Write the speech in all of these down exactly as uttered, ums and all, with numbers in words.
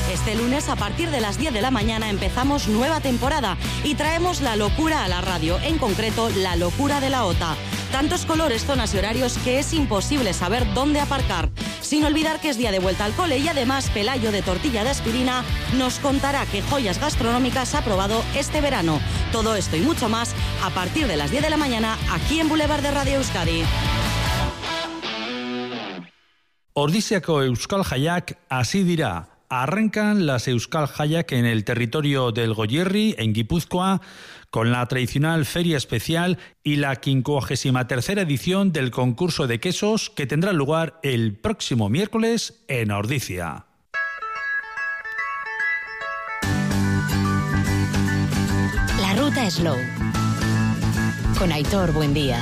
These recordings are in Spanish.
Este lunes, a partir de las diez de la mañana, empezamos nueva temporada y traemos la locura a la radio, en concreto, la locura de la OTA. Tantos colores, zonas y horarios que es imposible saber dónde aparcar. Sin olvidar que es día de vuelta al cole y además Pelayo de Tortilla de Aspirina nos contará qué joyas gastronómicas ha probado este verano. Todo esto y mucho más a partir de las diez de la mañana aquí en Boulevard de Radio Euskadi. Ordiziako Euskal Jaiak hasi dira. Arrancan las Euskal Jaiak en el territorio del Goierri, en Guipúzcoa, con la tradicional feria especial y la quincuagésima tercera edición del concurso de quesos que tendrá lugar el próximo miércoles en Ordizia. La ruta Slow. Con Aitor Buendía.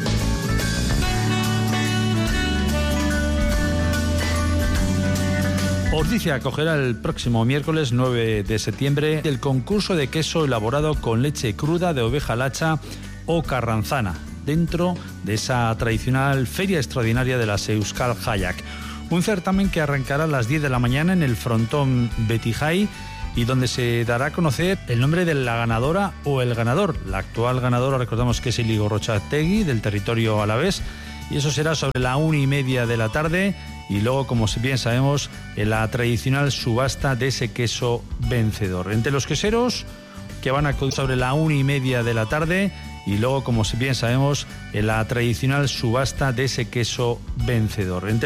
Ordizia acogerá el próximo miércoles nueve de septiembre el concurso de queso elaborado con leche cruda de oveja lacha o carranzana, dentro de esa tradicional feria extraordinaria de las Euskal Jaiak. Un certamen que arrancará a las diez de la mañana en el frontón Betijai y donde se dará a conocer el nombre de la ganadora o el ganador. La actual ganadora, recordamos que es el Gorrotxategi, del territorio alavés, y eso será sobre la una y media de la tarde. Y luego, como bien sabemos, en la tradicional subasta de ese queso vencedor. Entre los queseros que van a acudir sobre la una y media de la tarde y luego, como bien sabemos, en la tradicional subasta de ese queso vencedor. Entre